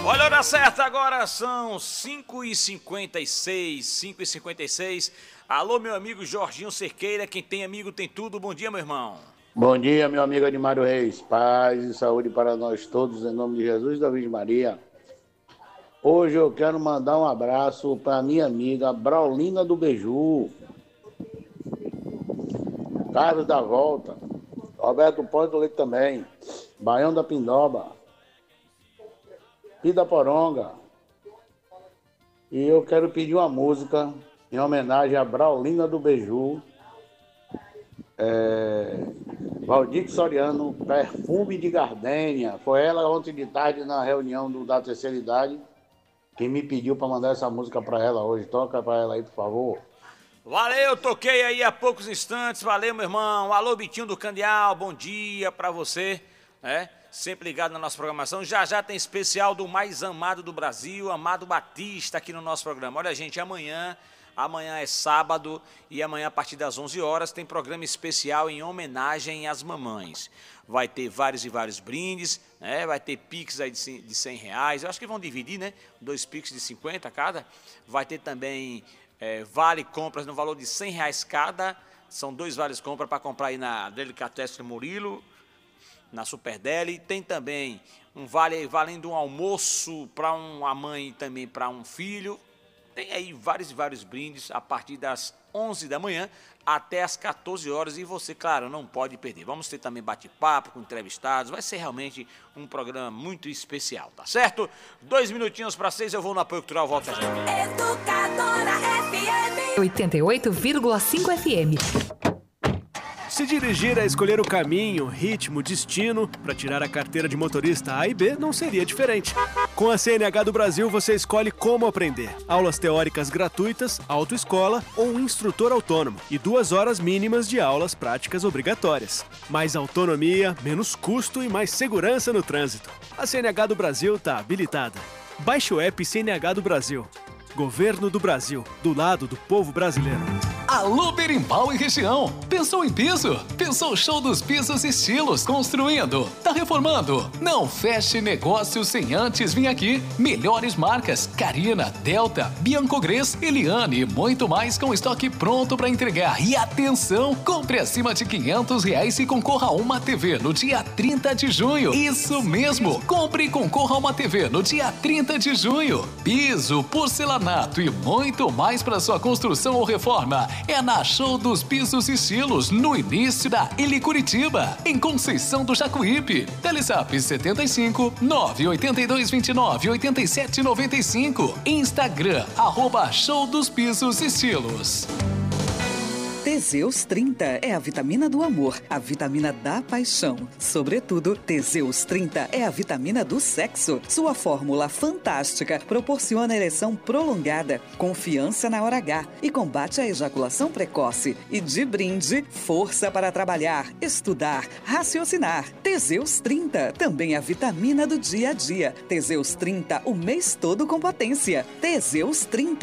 Olha a hora certa, agora são 5h56, 5h56. Alô, meu amigo Jorginho Cerqueira, quem tem amigo tem tudo. Bom dia, meu irmão. Bom dia, meu amigo Animário Reis. Paz e saúde para nós todos, em nome de Jesus e da Virgem Maria. Hoje eu quero mandar um abraço para minha amiga Braulina do Beiju, Carlos da Volta, Roberto Ponte Leite também, Baião da Pindoba, Pida Poronga. E eu quero pedir uma música em homenagem a Braulina do Beiju, Valdir Soriano, Perfume de Gardênia. Foi ela ontem de tarde na reunião da terceira idade que me pediu para mandar essa música para ela hoje. Toca para ela aí, por favor. Valeu, toquei aí há poucos instantes. Valeu, meu irmão. Alô, Bitinho do Candial, bom dia para você, né? Sempre ligado na nossa programação. Já já tem especial do mais amado do Brasil, Amado Batista, aqui no nosso programa. Olha, gente, amanhã é sábado e amanhã a partir das 11 horas tem programa especial em homenagem às mamães. Vai ter vários e vários brindes, né? Vai ter pix aí de R$100. Eu acho que vão dividir, né? 2 pix de 50 cada. Vai ter também vale compras no valor de R$100 cada. São 2 vales compras para comprar aí na Delicatessen Murilo, na Super Deli. Tem também um vale valendo um almoço para uma mãe e também para um filho. Tem aí vários e vários brindes a partir das 11 da manhã até as 14 horas e você, claro, não pode perder. Vamos ter também bate-papo com entrevistados, vai ser realmente um programa muito especial, tá certo? 2 minutinhos para 6, eu vou no apoio cultural, volta já. Educadora FM 88,5 FM. Se dirigir é escolher o caminho, ritmo, destino, para tirar a carteira de motorista A e B não seria diferente. Com a CNH do Brasil você escolhe como aprender. Aulas teóricas gratuitas, autoescola ou um instrutor autônomo e 2 horas mínimas de aulas práticas obrigatórias. Mais autonomia, menos custo e mais segurança no trânsito. A CNH do Brasil está habilitada. Baixe o app CNH do Brasil. Governo do Brasil, do lado do povo brasileiro. Alô, Berimbau e região. Pensou em piso? Pensou Show dos Pisos Estilos construindo? Tá reformando? Não feche negócio sem antes vir aqui. Melhores marcas: Carina, Delta, Biancogres, Eliane e muito mais com estoque pronto para entregar. E atenção, compre acima de R$500 e concorra a uma TV no dia 30 de junho. Isso mesmo, compre e concorra a uma TV no dia 30 de junho. Piso, porcelanato e muito mais para sua construção ou reforma. É na Show dos Pisos Estilos, no início da Ili Curitiba, em Conceição do Jacuípe. Telezap 75 982 29 87 95. Instagram, @Show dos Pisos Estilos. Teseus 30 é a vitamina do amor, a vitamina da paixão. Sobretudo, Teseus 30 é a vitamina do sexo. Sua fórmula fantástica proporciona ereção prolongada, confiança na hora H e combate a ejaculação precoce. E de brinde, força para trabalhar, estudar, raciocinar. Teseus 30 também é a vitamina do dia a dia. Teseus 30, o mês todo com potência. Teseus 30.